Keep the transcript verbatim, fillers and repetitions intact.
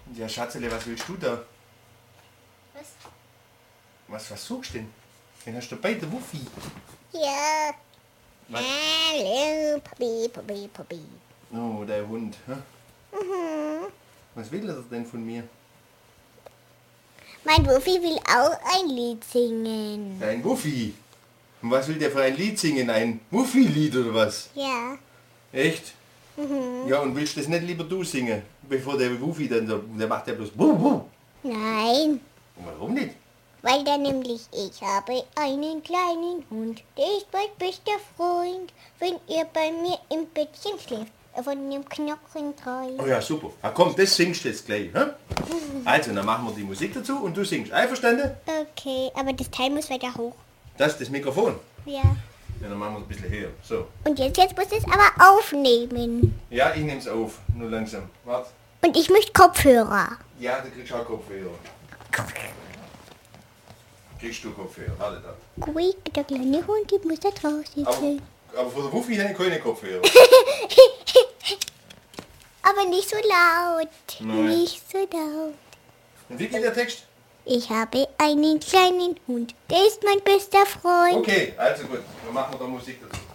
Ja, Schatzele, was willst du da? Was? Was, was suchst du denn? Den hast du dabei, der Wuffi. Ja. Was? Hallo, Papi, Papi, Papi. Oh, der Hund. Hä? Mhm. Was will er denn von mir? Mein Wuffi will auch ein Lied singen. Ein Wuffi. Und was will der für ein Lied singen? Ein Wuffi-Lied oder was? Ja. Echt? Mhm. Ja, und willst du das nicht lieber du singen? Bevor der Wuffi dann, so- der macht ja bloß Wuh, wuh. Nein, Und warum nicht? weil da nämlich ich habe einen kleinen Hund, der ist mein bester Freund. Wenn er bei mir im Bettchen schläft, er von dem Knochen träumt. Oh ja, super. Ah, komm, das singst du jetzt gleich. Hä? Also, dann machen wir die Musik dazu und du singst. Einverstanden? Okay, aber das Teil muss weiter hoch. Das ist das Mikrofon. Ja. Ja, dann machen wir es ein bisschen höher. So. Und jetzt, jetzt muss es aber aufnehmen. Ja, ich nehm's auf. Nur langsam. Warte. Und ich möchte Kopfhörer. Ja, du kriegst auch Kopfhörer. Kriegst du Kopfhörer. Warte da. Quick, der kleine Hund, die muss da draußen Aber, sein. aber von der Wuffi habe ich keine Kopfhörer. Aber nicht so laut. Nein. Nicht so laut. Und wie geht der Text? Ich habe einen kleinen Hund, der ist mein bester Freund. Okay, also gut. Dann machen wir da Musik dazu.